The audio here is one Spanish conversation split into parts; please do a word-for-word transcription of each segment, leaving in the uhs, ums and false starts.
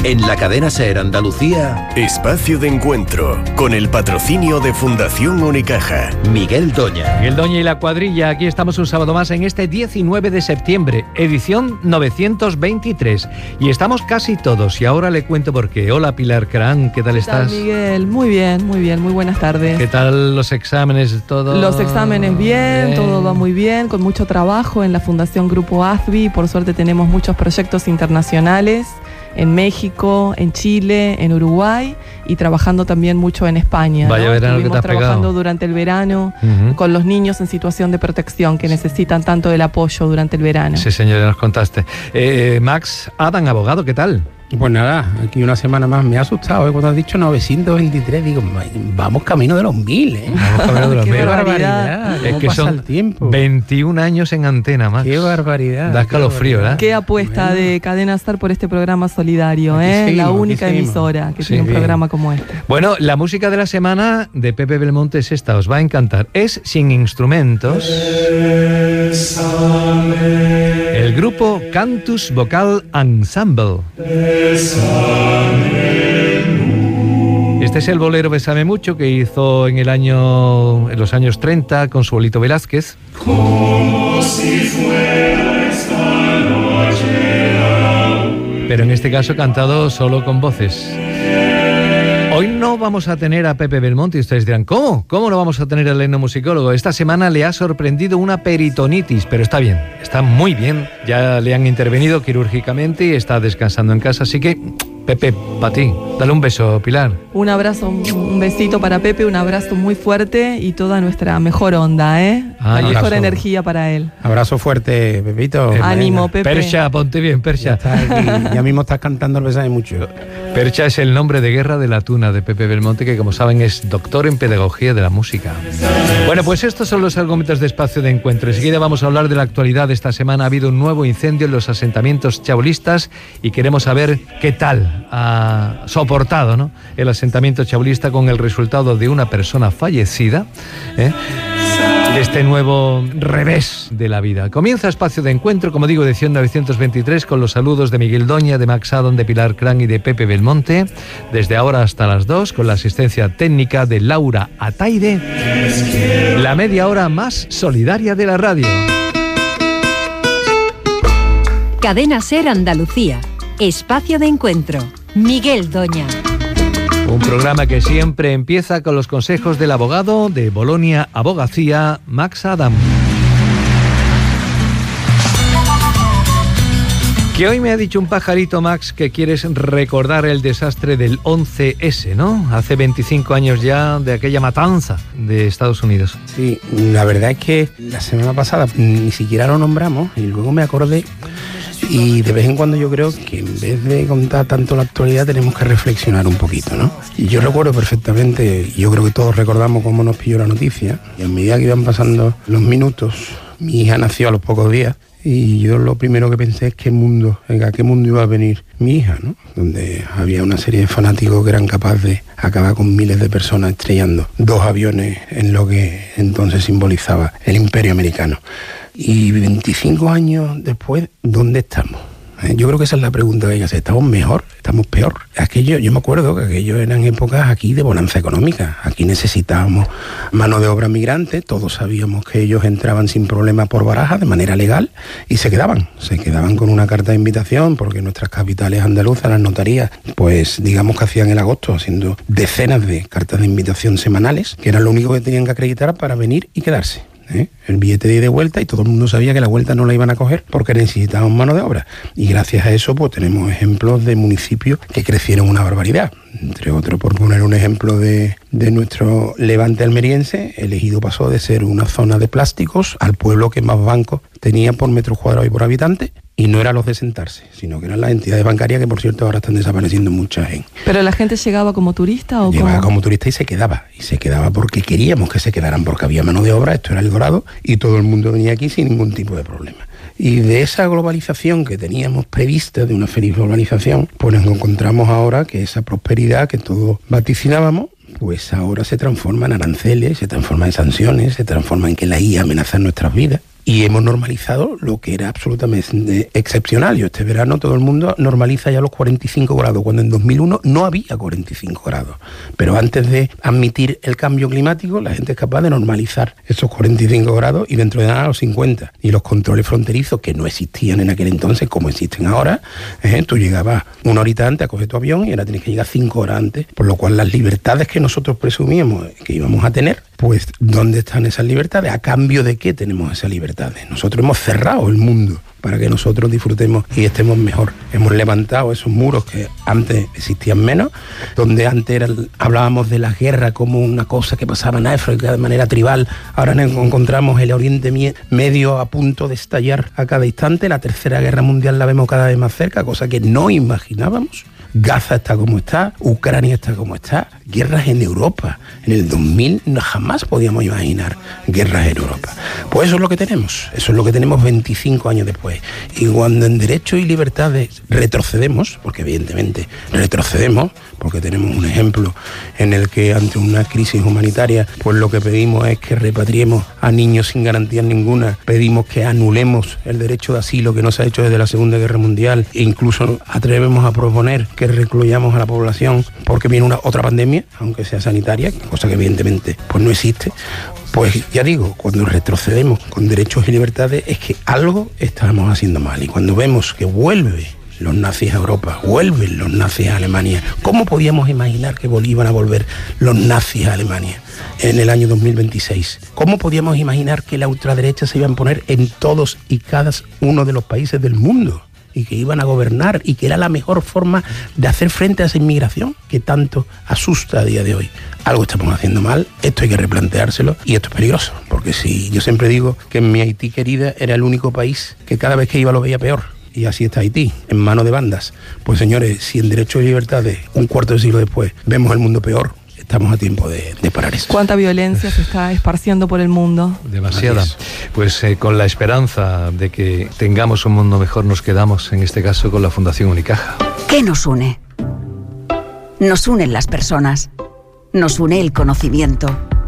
En la cadena SER Andalucía, Espacio de Encuentro, con el patrocinio de Fundación Unicaja. Miguel Doña. Miguel Doña y la cuadrilla, aquí estamos un sábado más en este diecinueve de septiembre, edición novecientos veintitrés. Y estamos casi todos, y ahora le cuento por qué. Hola Pilar Cran, ¿qué tal ¿Qué estás? tal, Miguel? Muy bien, muy bien, muy buenas tardes. ¿Qué tal los exámenes? ¿Todo? Los exámenes bien, bien, todo va muy bien, con mucho trabajo en la Fundación Grupo A Z B I. Por suerte tenemos muchos proyectos internacionales en México, en Chile, en Uruguay y trabajando también mucho en España. Vaya ¿no? verano Estuvimos que te has trabajando pegado. durante el verano Uh-huh. con los niños en situación de protección que necesitan tanto el apoyo durante el verano. Sí, señor, ya nos contaste. Eh, Max Adam, abogado, ¿qué tal? Pues nada, aquí una semana más. Me ha asustado, ¿eh? Cuando has dicho novecientos veintitrés, digo, vamos camino de los mil, ¿eh? Vamos camino de los Qué mil. barbaridad. Es ¿Cómo que pasa son el tiempo? veintiún años en antena, Max. Qué barbaridad. Da escalofrío, ¿verdad? Qué apuesta Bueno. de Cadena SER por este programa solidario, Aquí ¿eh? seguimos, La aquí única seguimos. emisora que Sí, tiene un bien. programa como este. Bueno, la música de la semana de Pepe Belmonte es esta, os va a encantar. Es sin instrumentos. El grupo Cantus Vocal Ensemble. Este es el bolero Bésame Mucho que hizo en el año, en los años treinta con su Olito Velázquez. Como si fuera esta noche. Pero en este caso cantado solo con voces. Hoy no vamos a tener a Pepe Belmonte y ustedes dirán, ¿cómo? ¿Cómo no vamos a tener al etnomusicólogo? Esta semana le ha sorprendido una peritonitis, pero está bien, está muy bien. Ya le han intervenido quirúrgicamente y está descansando en casa, así que, Pepe, para ti, dale un beso, Pilar. Un abrazo, un, un besito para Pepe, un abrazo muy fuerte y toda nuestra mejor onda, ¿eh? Ah, La mejor abrazo. energía para él. Abrazo fuerte, Pepito. Eh, Ánimo, Venga. Pepe. Percha, ponte bien, Ya, Percha. estás aquí, ya mismo estás cantando el Bésame Mucho. Percha es el nombre de guerra de la tuna de Pepe Belmonte, que como saben es doctor en pedagogía de la música. Bueno, pues estos son los argumentos de Espacio de Encuentro. Enseguida vamos a hablar de la actualidad de esta semana. Ha habido un nuevo incendio en los asentamientos chabolistas y queremos saber qué tal ha soportado, ¿no?, el asentamiento chabolista con el resultado de una persona fallecida, ¿eh?, de este nuevo revés de la vida. Comienza Espacio de Encuentro, como digo, edición novecientos veintitrés, con los saludos de Miguel Doña, de Max Adam, de Pilar Cran y de Pepe Belmonte, desde ahora hasta las dos, con la asistencia técnica de Laura Ataide, la media hora más solidaria de la radio. Cadena SER Andalucía. Espacio de Encuentro. Miguel Doña. Un programa que siempre empieza con los consejos del abogado de Bolonia Abogacía, Max Adam. Que hoy me ha dicho un pajarito, Max, que quieres recordar el desastre del once ese, ¿no? Hace veinticinco años ya de aquella matanza de Estados Unidos. Sí, la verdad es que la semana pasada ni siquiera lo nombramos y luego me acordé. Y de vez en cuando yo creo que en vez de contar tanto la actualidad tenemos que reflexionar un poquito, ¿no? Y yo recuerdo perfectamente, yo creo que todos recordamos cómo nos pilló la noticia, y a medida que iban pasando los minutos, mi hija nació a los pocos días, y yo lo primero que pensé es qué mundo, a qué mundo iba a venir mi hija, ¿no? Donde había una serie de fanáticos que eran capaces de acabar con miles de personas estrellando dos aviones en lo que entonces simbolizaba el Imperio Americano. Y veinticinco años después, ¿dónde estamos? ¿Eh? Yo creo que esa es la pregunta que hay que hacer. ¿Estamos mejor? ¿Estamos peor? Aquello, yo me acuerdo que aquello eran épocas aquí de bonanza económica. Aquí necesitábamos mano de obra migrante. Todos sabíamos que ellos entraban sin problema por Baraja de manera legal y se quedaban. Se quedaban con una carta de invitación porque nuestras capitales andaluzas, las notarías, pues digamos que hacían el agosto haciendo decenas de cartas de invitación semanales, que era lo único que tenían que acreditar para venir y quedarse. ¿Eh? El billete de ida y vuelta, y todo el mundo sabía que la vuelta no la iban a coger porque necesitaban mano de obra, y gracias a eso pues tenemos ejemplos de municipios que crecieron una barbaridad. Entre otros, por poner un ejemplo de, de nuestro levante almeriense, el Ejido pasó de ser una zona de plásticos al pueblo que más bancos tenía por metro cuadrado y por habitante, y no eran los de sentarse, sino que eran las entidades bancarias que, por cierto, ahora están desapareciendo muchas en... ¿Pero la gente llegaba como turista o Llegaba como...? como turista y se quedaba, y se quedaba porque queríamos que se quedaran, porque había mano de obra, esto era El Dorado, y todo el mundo venía aquí sin ningún tipo de problema. Y de esa globalización que teníamos prevista, de una feliz globalización, pues nos encontramos ahora que esa prosperidad que todos vaticinábamos, pues ahora se transforma en aranceles, se transforma en sanciones, se transforma en que la I A amenaza nuestras vidas. Y hemos normalizado lo que era absolutamente excepcional. Yo este verano todo el mundo normaliza ya los cuarenta y cinco grados, cuando en dos mil uno no había cuarenta y cinco grados. Pero antes de admitir el cambio climático, la gente es capaz de normalizar esos cuarenta y cinco grados y dentro de nada los cincuenta. Y los controles fronterizos que no existían en aquel entonces como existen ahora, ¿eh? Tú llegabas una horita antes a coger tu avión y ahora tienes que llegar cinco horas antes. Por lo cual las libertades que nosotros presumíamos que íbamos a tener, pues ¿dónde están esas libertades? ¿A cambio de qué tenemos esas libertades? Nosotros hemos cerrado el mundo para que nosotros disfrutemos y estemos mejor. Hemos levantado esos muros que antes existían menos, donde antes era, hablábamos de la guerra como una cosa que pasaba en África de manera tribal. Ahora nos encontramos el Oriente Medio a punto de estallar a cada instante. La Tercera Guerra Mundial la vemos cada vez más cerca, cosa que no imaginábamos. Gaza está como está, Ucrania está como está, guerras en Europa. En el dos mil no, jamás podíamos imaginar guerras en Europa. Pues eso es lo que tenemos, eso es lo que tenemos veinticinco años después. Y cuando en derechos y libertades retrocedemos, porque evidentemente retrocedemos, porque tenemos un ejemplo en el que ante una crisis humanitaria, pues lo que pedimos es que repatriemos a niños sin garantías ninguna, pedimos que anulemos el derecho de asilo que no se ha hecho desde la Segunda Guerra Mundial, e incluso atrevemos a proponer que recluyamos a la población porque viene una otra pandemia, aunque sea sanitaria, cosa que evidentemente pues no existe. Pues ya digo, cuando retrocedemos con derechos y libertades es que algo estamos haciendo mal. Y cuando vemos que vuelve los nazis a Europa, vuelven los nazis a Alemania, ¿cómo podíamos imaginar que iban a volver los nazis a Alemania en el año dos mil veintiséis? ¿Cómo podíamos imaginar que la ultraderecha se iba a imponer en todos y cada uno de los países del mundo? Y que iban a gobernar y que era la mejor forma de hacer frente a esa inmigración que tanto asusta a día de hoy. Algo estamos haciendo mal, esto hay que replanteárselo y esto es peligroso, porque si yo siempre digo que en mi Haití querida era el único país que cada vez que iba lo veía peor. Y así está Haití, en manos de bandas. Pues señores, si en derechos y libertades, un cuarto de siglo después, vemos el mundo peor, estamos a tiempo de, de parar esto. ¿Cuánta violencia se está esparciendo por el mundo? Demasiada. Pues eh, con la esperanza de que tengamos un mundo mejor nos quedamos, en este caso con la Fundación Unicaja. ¿Qué nos une? Nos unen las personas, nos une el conocimiento,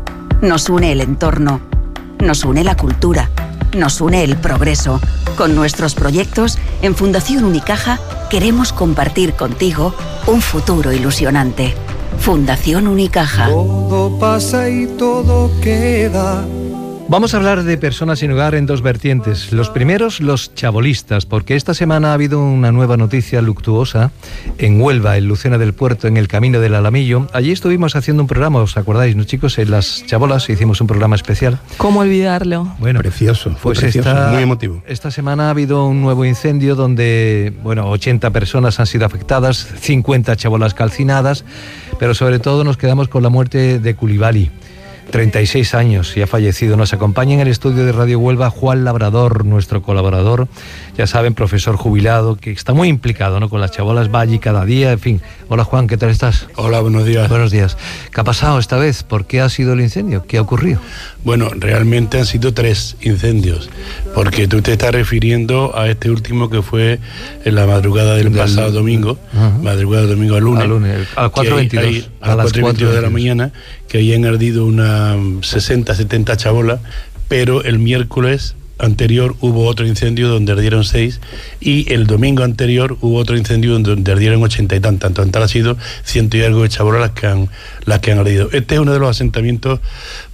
nos une el entorno, nos une la cultura, nos une el progreso. Con nuestros proyectos, en Fundación Unicaja queremos compartir contigo un futuro ilusionante. Fundación Unicaja. Todo pasa y todo queda. Vamos a hablar de personas sin hogar en dos vertientes. Los primeros, los chabolistas, porque esta semana ha habido una nueva noticia luctuosa en Huelva, en Lucena del Puerto, en el Camino del Alamillo. Allí estuvimos haciendo un programa, ¿os acordáis, no, chicos? En las chabolas hicimos un programa especial. ¿Cómo olvidarlo? Bueno, precioso, fue pues precioso, esta, muy emotivo. Esta semana ha habido un nuevo incendio donde, bueno, ochenta personas han sido afectadas, cincuenta chabolas calcinadas, pero sobre todo nos quedamos con la muerte de Culibali. treinta y seis años y ha fallecido. Nos acompaña en el estudio de Radio Huelva Juan Labrador, nuestro colaborador, ya saben, profesor jubilado, que está muy implicado, ¿no?, con las chabolas, va allí cada día, en fin. Hola Juan, ¿qué tal estás? Hola, buenos días. Buenos días. ¿Qué ha pasado esta vez? ¿Por qué ha sido el incendio? ¿Qué ha ocurrido? Bueno, realmente han sido tres incendios, porque tú te estás refiriendo a este último que fue en la madrugada del, del pasado domingo, uh-huh. madrugada del domingo al lunes, al lunes, a las cuatro y veintidós, a, a las cuatro y veintidós de la mañana, que habían ardido una sesenta, setenta chabolas, pero el miércoles anterior hubo otro incendio donde ardieron seis y el domingo anterior hubo otro incendio donde ardieron ochenta y tantas. En total ha sido ciento y algo de chabolas las que han, las que han ardido. Este es uno de los asentamientos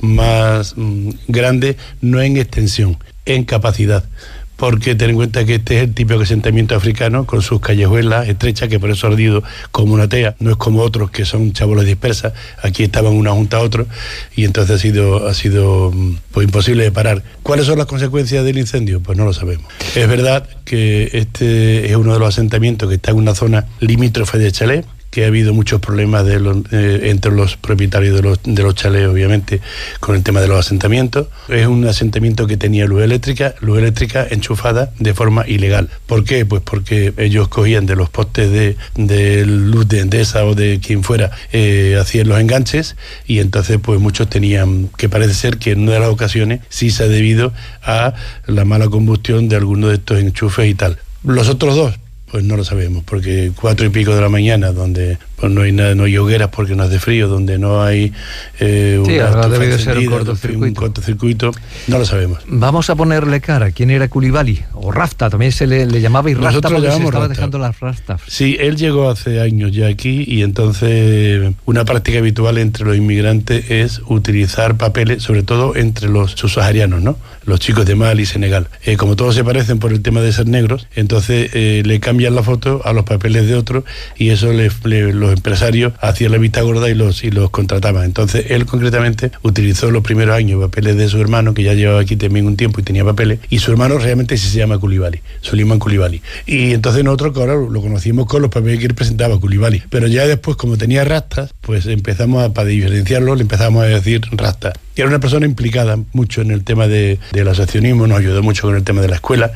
más mmm, grandes, no en extensión, en capacidad. Porque ten en cuenta que este es el típico asentamiento africano con sus callejuelas estrechas, que por eso ha ardido como una tea, no es como otros que son chabolas dispersas. Aquí estaban una junta a otro y entonces ha sido, ha sido pues, imposible de parar. ¿Cuáles son las consecuencias del incendio? Pues no lo sabemos. Es verdad que este es uno de los asentamientos que está en una zona limítrofe de Chalé, que ha habido muchos problemas de los, eh, entre los propietarios de los, de los chalés, obviamente, con el tema de los asentamientos. Es un asentamiento que tenía luz eléctrica, luz eléctrica enchufada de forma ilegal. ¿Por qué? Pues porque ellos cogían de los postes de, de luz de Endesa o de quien fuera, eh, hacían los enganches y entonces pues muchos tenían, que parece ser que en una de las ocasiones sí se ha debido a la mala combustión de alguno de estos enchufes y tal. Los otros dos, pues no lo sabemos, porque cuatro y pico de la mañana, donde pues no hay nada, no hay hogueras porque no hace frío, donde no hay eh, sí, una habrá debido ser un encendida, cortocircuito. un cortocircuito, no lo sabemos. Vamos a ponerle cara. ¿Quién era Coulibaly? O Rafta, también se le, le llamaba y Rafta Nosotros porque se llamamos estaba Rafta. dejando las rastas. Sí, él llegó hace años ya aquí y entonces una práctica habitual entre los inmigrantes es utilizar papeles, sobre todo entre los subsaharianos, ¿no? Los chicos de Mali y Senegal. Eh, como todos se parecen por el tema de ser negros, entonces eh, le cambian la foto a los papeles de otros y eso le, le, los empresarios hacían la vista gorda y los, y los contrataban. Entonces él concretamente utilizó los primeros años papeles de su hermano, que ya llevaba aquí también un tiempo y tenía papeles, y su hermano realmente sí se llama Coulibaly, Suleiman Coulibaly. Y entonces nosotros, claro, lo conocimos con los papeles que él presentaba, Coulibaly. Pero ya después, como tenía rastas, pues empezamos a, para diferenciarlo, le empezamos a decir rastas. Y era una persona implicada mucho en el tema de, del asociacionismo, nos ayudó mucho con el tema de la escuela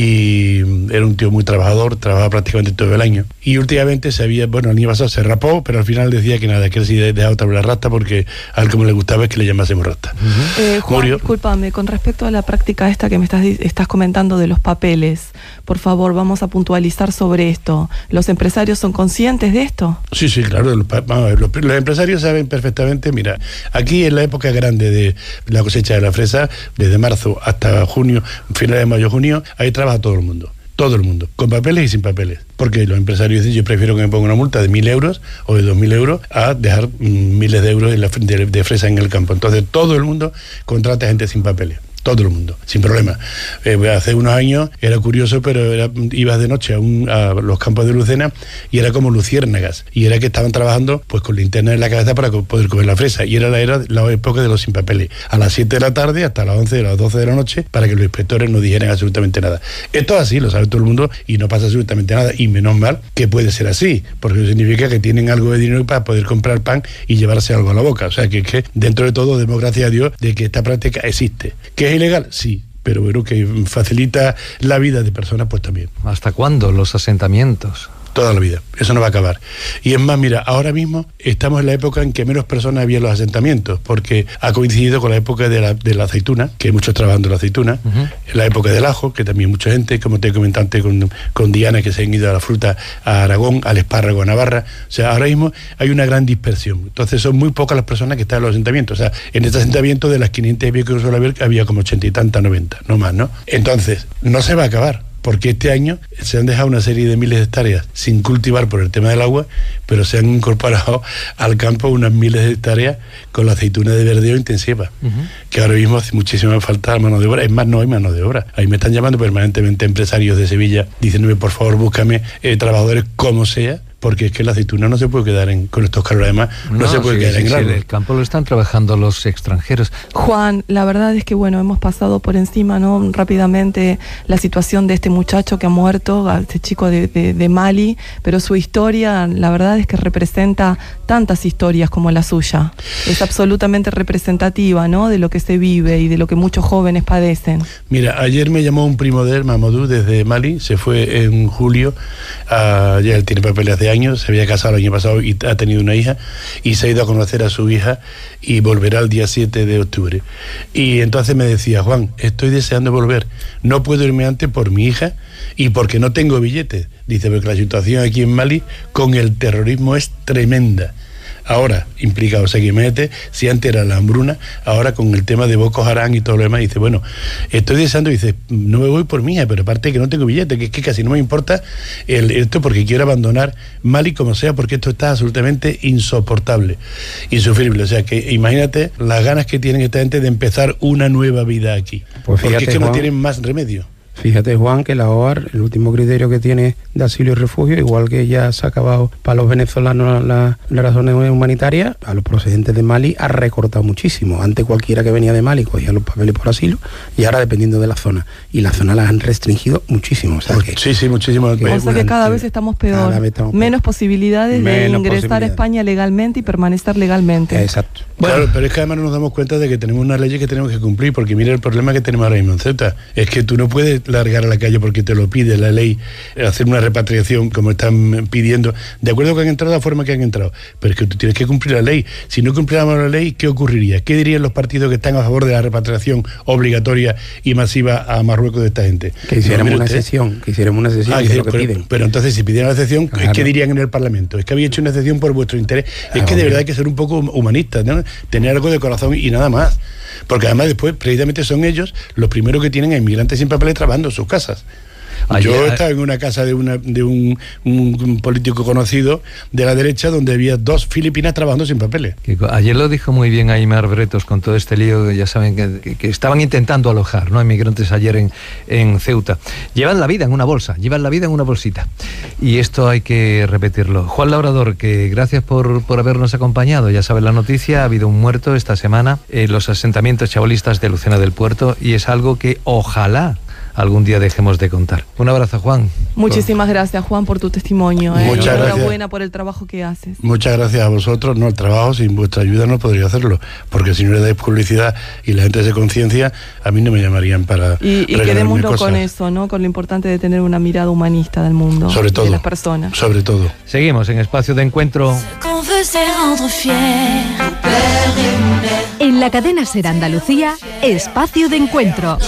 y era un tío muy trabajador, trabajaba prácticamente todo el año. Y últimamente se había, bueno, el año pasado se rapó, pero al final decía que nada, que él sí dejaba otra vez la rasta porque a él como le gustaba es que le llamásemos rasta. Uh-huh. eh, Juan, Murió. discúlpame, con respecto a la práctica esta que me estás, estás comentando de los papeles, por favor, vamos a puntualizar sobre esto. ¿Los empresarios son conscientes de esto? Sí, sí, claro, los, vamos a ver, los, los empresarios saben perfectamente, mira, aquí en la época grande de la cosecha de la fresa, desde marzo hasta junio, finales de mayo, junio, ahí trabaja todo el mundo. Todo el mundo, con papeles y sin papeles. Porque los empresarios dicen, yo prefiero que me ponga una multa de mil euros o de dos mil euros a dejar mm, miles de euros de, la, de, de fresa en el campo. Entonces todo el mundo contrata gente sin papeles. Todo el mundo, sin problema. Eh, hace unos años era curioso, pero era, ibas de noche a, un, a los campos de Lucena y era como luciérnagas. Y era que estaban trabajando pues con linterna en la cabeza para poder coger la fresa. Y era la, era la época de los sin papeles. A las siete de la tarde hasta las once, a las doce de la noche, para que los inspectores no dijeran absolutamente nada. Esto es así, lo sabe todo el mundo y no pasa absolutamente nada. Y menos mal que puede ser así, porque eso significa que tienen algo de dinero para poder comprar pan y llevarse algo a la boca. O sea que, que dentro de todo, demos gracias a Dios de que esta práctica existe. ¿Que es ilegal? Sí, pero bueno, que facilita la vida de personas, pues también. ¿Hasta cuándo los asentamientos? Toda la vida, eso no va a acabar. Y es más, mira, ahora mismo estamos en la época en que menos personas había en los asentamientos, porque ha coincidido con la época de la, de la aceituna, que hay muchos trabajando la aceituna, uh-huh. en la época del ajo, que también mucha gente, como te comenté antes con, con Diana, que se han ido a la fruta a Aragón, al espárrago a Navarra. O sea, ahora mismo hay una gran dispersión. Entonces son muy pocas las personas que están en los asentamientos. O sea, en este asentamiento de las quinientas y pico que suele haber, había como ochenta y tantas, noventa, no más, ¿no? Entonces, no se va a acabar. Porque este año se han dejado una serie de miles de hectáreas sin cultivar por el tema del agua, pero se han incorporado al campo unas miles de hectáreas con la aceituna de verdeo intensiva, uh-huh. que ahora mismo hace muchísima falta mano de obra. Es más, no hay mano de obra. Ahí me están llamando permanentemente empresarios de Sevilla diciéndome, por favor, búscame eh, trabajadores como sea, porque es que la aceituna no se puede quedar en, con estos calores, además no, no se puede sí, quedar sí, en grano. Sí, el campo lo están trabajando los extranjeros. Juan, la verdad es que bueno, hemos pasado por encima, ¿no? Rápidamente la situación de este muchacho que ha muerto, este chico de, de, de Mali, pero su historia, la verdad es que representa tantas historias como la suya. Es absolutamente representativa, ¿no? De lo que se vive y de lo que muchos jóvenes padecen. Mira, ayer me llamó un primo de él, Mamadou, desde Mali, se fue en julio, a, ya él tiene papeles de años, se había casado el año pasado y ha tenido una hija y se ha ido a conocer a su hija y volverá el día siete de octubre. Y entonces me decía, Juan, estoy deseando volver, no puedo irme antes por mi hija y porque no tengo billetes. Dice, porque la situación aquí en Mali con el terrorismo es tremenda. Ahora implicado, o sea que imagínate, si antes era la hambruna, ahora con el tema de Boko Haram y todo lo demás, dice, bueno, estoy deseando, dice, no me voy por mi hija, pero aparte que no tengo billete, que es que casi no me importa el, esto porque quiero abandonar Mali como sea, porque esto está absolutamente insoportable, insufrible, o sea que imagínate las ganas que tienen esta gente de empezar una nueva vida aquí, pues fíjate, porque es que Juan, no tienen más remedio. Fíjate, Juan, que la O A R, el último criterio que tiene de asilo y refugio, igual que ya se ha acabado para los venezolanos las la razones humanitarias, a los procedentes de Mali ha recortado muchísimo. Antes cualquiera que venía de Mali cogía los papeles por asilo y ahora dependiendo de la zona. Y la zona las han restringido muchísimo. O sea que, sí, sí, muchísimo. Que, o sea que cada vez estamos peor. Vez estamos menos peor. posibilidades menos de ingresar posibilidades. a España legalmente y permanecer legalmente. Exacto. Bueno, claro, pero es que además no nos damos cuenta de que tenemos una ley que tenemos que cumplir, porque mira el problema que tenemos ahora mismo en Ceuta. Es que tú no puedes largar a la calle porque te lo pide la ley, hacer una repatriación como están pidiendo, de acuerdo que han entrado de la forma que han entrado, pero es que tú tienes que cumplir la ley. Si no cumpliéramos la ley, ¿qué ocurriría? ¿Qué dirían los partidos que están a favor de la repatriación obligatoria y masiva a Marruecos de esta gente? Que hiciéramos una sesión, que hiciéramos una sesión, ah, que que, es lo que pero, piden. Pero entonces, si pidieran la sesión, claro. ¿Qué dirían en el Parlamento? Es que había hecho una sesión por vuestro interés. Ah, es que de hombre. verdad hay que ser un poco humanistas, ¿no? Tener algo de corazón y nada más. Porque además después, precisamente son ellos los primeros que tienen a inmigrantes sin papeles trabajando en sus casas. Ayer, Yo estaba en una casa de, una, de un, un político conocido de la derecha donde había dos filipinas trabajando sin papeles. Ayer lo dijo muy bien Aimar Bretos con todo este lío, ya saben que, que estaban intentando alojar, ¿no?, inmigrantes ayer en, en Ceuta. Llevan la vida en una bolsa, llevan la vida en una bolsita. Y esto hay que repetirlo. Juan Labrador, que gracias por, por habernos acompañado. Ya saben la noticia, ha habido un muerto esta semana en los asentamientos chabolistas de Lucena del Puerto y es algo que ojalá algún día dejemos de contar. Un abrazo, Juan. Muchísimas gracias, Juan, por tu testimonio. ¿eh? Muchas gracias. Enhorabuena por el trabajo que haces. Muchas gracias a vosotros. No, el trabajo sin vuestra ayuda no podría hacerlo, porque si no le dais publicidad y la gente se conciencia, a mí no me llamarían para Y, y quedémonos con eso, ¿no? Con lo importante de tener una mirada humanista del mundo, sobre todo, de las personas. Sobre todo. Seguimos en Espacio de Encuentro. En la cadena SER Andalucía, Espacio de Encuentro.